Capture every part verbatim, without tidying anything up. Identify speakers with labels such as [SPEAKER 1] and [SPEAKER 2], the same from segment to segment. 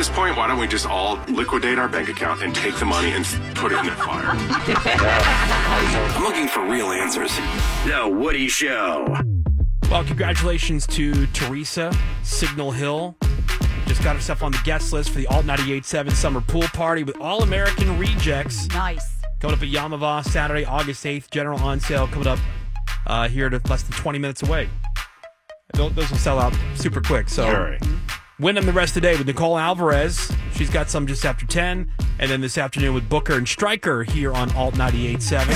[SPEAKER 1] this point, why don't we just all liquidate our bank account and take the money and put it in the fire? I'm looking for real answers. The Woody Show.
[SPEAKER 2] Well, congratulations to Teresa Signal Hill. Just got herself on the guest list for the Alt ninety-eight point seven Summer Pool Party with All-American Rejects.
[SPEAKER 3] Nice.
[SPEAKER 2] Coming up at Yamava Saturday, August eighth. General on sale coming up uh, here to less than twenty minutes away. Those will sell out super quick. So
[SPEAKER 1] Sure.
[SPEAKER 2] win them the rest of the day with Nicole Alvarez. She's got some just after ten. And then this afternoon with Booker and Stryker here on Alt ninety-eight point seven.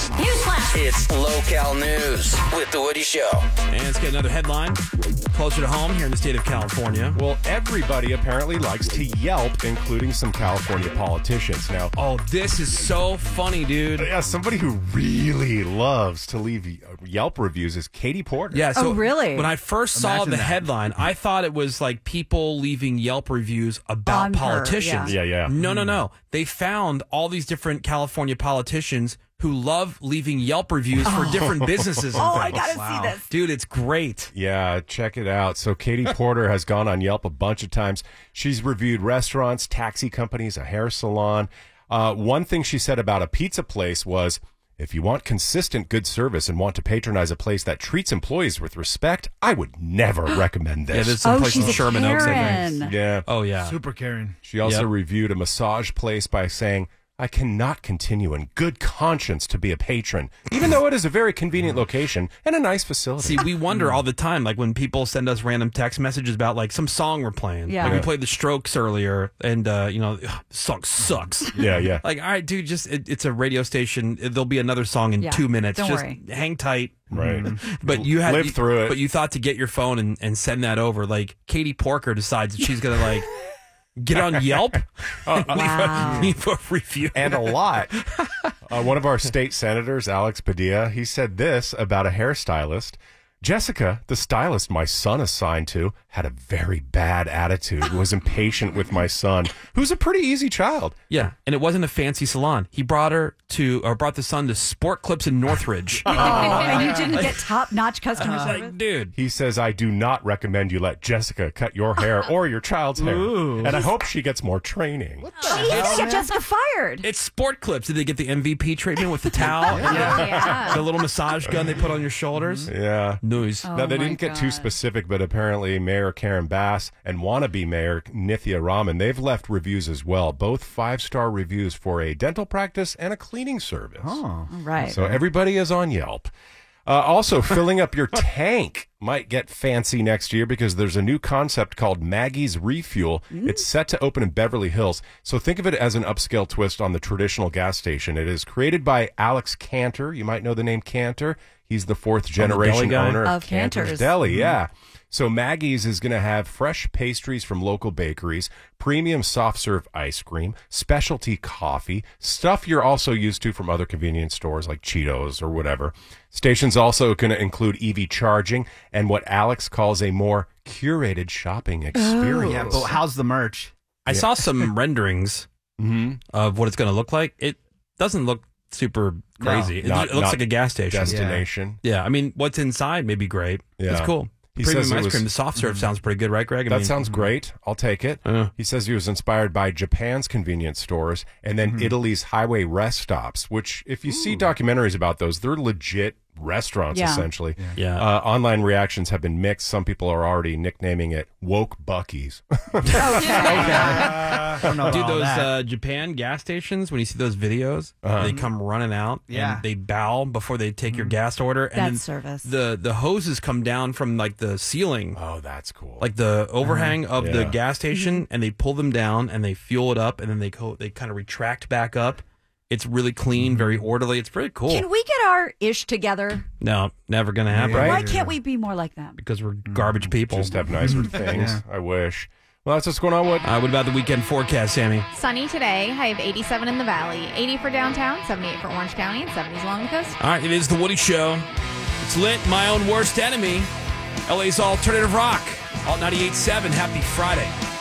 [SPEAKER 4] It's local news with The Woody Show.
[SPEAKER 2] And let's get another headline closer to home here in the state of California.
[SPEAKER 5] Well, everybody apparently likes to Yelp, including some California politicians. Now,
[SPEAKER 2] Oh, this is so funny, dude.
[SPEAKER 5] yeah, somebody who really loves to leave Yelp reviews is Katie Porter.
[SPEAKER 2] Yeah, so
[SPEAKER 3] Oh, really?
[SPEAKER 2] when I first saw
[SPEAKER 6] Imagine
[SPEAKER 2] the
[SPEAKER 6] that.
[SPEAKER 2] headline, I thought it was like people leaving Yelp reviews about
[SPEAKER 3] On her,
[SPEAKER 2] politicians.
[SPEAKER 5] yeah. Yeah, yeah.
[SPEAKER 2] No, no, no. They found all these different California politicians who love leaving Yelp reviews for different businesses. and
[SPEAKER 3] Oh, I
[SPEAKER 2] things.
[SPEAKER 3] gotta
[SPEAKER 6] Wow.
[SPEAKER 3] see this.
[SPEAKER 2] Dude, it's great.
[SPEAKER 5] Yeah, check it out. So Katie Porter has gone on Yelp a bunch of times. She's reviewed restaurants, taxi companies, a hair salon. Uh, one thing she said about a pizza place was, if you want consistent good service and want to patronize a place that treats employees with respect, I would never recommend
[SPEAKER 2] Yeah,
[SPEAKER 5] this.
[SPEAKER 2] there's some
[SPEAKER 3] Oh,
[SPEAKER 2] place in
[SPEAKER 3] she's a
[SPEAKER 2] Sherman Oaks, I
[SPEAKER 3] Karen.
[SPEAKER 2] think.
[SPEAKER 5] yeah.
[SPEAKER 2] Oh, yeah.
[SPEAKER 6] Super Karen.
[SPEAKER 5] She also
[SPEAKER 2] Yep.
[SPEAKER 5] reviewed a massage place by saying, I cannot continue in good conscience to be a patron, even though it is a very convenient location and a nice facility.
[SPEAKER 2] See, we wonder all the time, like when people send us random text messages about like some song we're playing.
[SPEAKER 3] Yeah.
[SPEAKER 2] Like we
[SPEAKER 5] Yeah.
[SPEAKER 2] played The Strokes earlier, and uh, you know, ugh, the song sucks.
[SPEAKER 5] yeah, yeah.
[SPEAKER 2] Like, all right, dude, just it, it's a radio station. There'll be another song in
[SPEAKER 3] Yeah,
[SPEAKER 2] two minutes.
[SPEAKER 3] don't
[SPEAKER 2] just
[SPEAKER 3] worry.
[SPEAKER 2] hang tight.
[SPEAKER 5] Right.
[SPEAKER 2] But you had
[SPEAKER 5] Live through it.
[SPEAKER 2] But you thought to get your phone and, and send that over. Like Katie Porker decides that she's gonna like get on Yelp, and leave,
[SPEAKER 3] Wow.
[SPEAKER 2] a, leave a review.
[SPEAKER 5] And a lot. Uh, one of our state senators, Alex Padilla, he said this about a hairstylist. Jessica, the stylist my son assigned to, had a very bad attitude, was impatient with my son, who's a pretty easy child.
[SPEAKER 2] Yeah, and it wasn't a fancy salon. He brought her to, or brought the son to Sport Clips in Northridge.
[SPEAKER 3] Oh, and you didn't get top-notch customer service?
[SPEAKER 2] Like, dude.
[SPEAKER 5] He says, I do not recommend you let Jessica cut your hair or your child's hair.
[SPEAKER 2] Ooh.
[SPEAKER 5] And I hope she gets more training.
[SPEAKER 3] She needs to get Jessica fired.
[SPEAKER 2] It's Sport Clips. Did they get the M V P treatment with the towel?
[SPEAKER 3] Yeah.
[SPEAKER 2] The little massage gun they put on your shoulders?
[SPEAKER 5] Yeah.
[SPEAKER 2] Nice.
[SPEAKER 5] Now, they
[SPEAKER 3] Oh, my
[SPEAKER 5] didn't get too
[SPEAKER 3] God.
[SPEAKER 5] specific, but apparently Mayor Karen Bass and wannabe Mayor Nithya Raman, they've left reviews as well, both five-star reviews for a dental practice and a cleaning service.
[SPEAKER 6] Oh.
[SPEAKER 3] Right.
[SPEAKER 5] So everybody is on Yelp. Uh, also, filling up your tank might get fancy next year because there's a new concept called Maggie's Refuel. It's set to open in Beverly Hills. So think of it as an upscale twist on the traditional gas station. It is created by Alex Cantor. You might know the name Cantor. He's the fourth generation
[SPEAKER 2] guy?
[SPEAKER 5] owner of,
[SPEAKER 3] Of
[SPEAKER 5] Cantor's
[SPEAKER 3] Cantor's.
[SPEAKER 5] Deli. Yeah. So Maggie's is going to have fresh pastries from local bakeries, premium soft serve ice cream, specialty coffee, stuff you're also used to from other convenience stores like Cheetos or whatever. Station's also going to include E V charging and what Alex calls a more curated shopping experience.
[SPEAKER 6] Yeah, but how's the merch?
[SPEAKER 2] I saw some renderings
[SPEAKER 5] Mhm.
[SPEAKER 2] of what it's going to look like. It doesn't look super crazy. it,
[SPEAKER 5] not-
[SPEAKER 2] it looks
[SPEAKER 5] not
[SPEAKER 2] like a gas station.
[SPEAKER 5] Destination.
[SPEAKER 2] Yeah, I mean, what's inside may be great.
[SPEAKER 5] Yeah.
[SPEAKER 2] It's cool.
[SPEAKER 5] He
[SPEAKER 2] Premium
[SPEAKER 5] says it
[SPEAKER 2] ice
[SPEAKER 5] was-
[SPEAKER 2] cream. The soft serve sounds pretty good, right, Greg? I
[SPEAKER 5] That
[SPEAKER 2] mean,
[SPEAKER 5] sounds great. I'll take it.
[SPEAKER 2] Uh.
[SPEAKER 5] He says he was inspired by Japan's convenience stores and then Italy's highway rest stops, which, if you see documentaries about those, they're legit restaurants,
[SPEAKER 3] Yeah.
[SPEAKER 5] essentially.
[SPEAKER 2] Yeah.
[SPEAKER 5] Uh, online reactions have been mixed. Some people are already nicknaming it Woke Bucky's.
[SPEAKER 6] I don't know about
[SPEAKER 2] Dude,
[SPEAKER 6] all
[SPEAKER 2] those
[SPEAKER 6] that.
[SPEAKER 2] uh, Japan gas stations, when you see those videos,
[SPEAKER 5] Uh-huh.
[SPEAKER 2] they come running out
[SPEAKER 6] Yeah.
[SPEAKER 2] and they bow before they take your gas order. And
[SPEAKER 3] That's
[SPEAKER 2] then
[SPEAKER 3] service.
[SPEAKER 2] The, the hoses come down from like the ceiling,
[SPEAKER 5] Oh, that's cool.
[SPEAKER 2] like the overhang of the
[SPEAKER 5] Yeah.
[SPEAKER 2] gas station, and they pull them down and they fuel it up, and then they go, they kind of retract back up. It's really clean, very orderly. It's pretty cool.
[SPEAKER 3] Can we get our ish together?
[SPEAKER 2] No, never going to happen.
[SPEAKER 5] Right?
[SPEAKER 3] Why can't we be more like them?
[SPEAKER 2] Because we're garbage people.
[SPEAKER 5] Just have nicer things. I wish. Well, that's what's going on. What?
[SPEAKER 2] Uh, what about the weekend forecast, Sammy?
[SPEAKER 7] Sunny today, high of eighty-seven in the valley, eighty for downtown, seventy-eight for Orange County, and seventies along the coast.
[SPEAKER 2] All right, it is The Woody Show. It's lit, my own worst enemy. L A's alternative rock. Alt ninety-eight point seven. Happy Friday.